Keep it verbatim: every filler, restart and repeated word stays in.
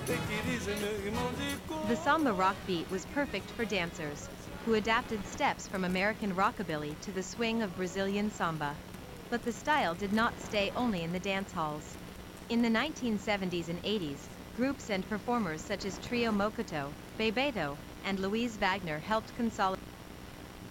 The samba rock beat was perfect for dancers, who adapted steps from American rockabilly to the swing of Brazilian samba. But the style did not stay only in the dance halls. In the nineteen seventies and eighties, groups and performers such as Trio Mokoto, Bebeto, and Louise Wagner helped consolidate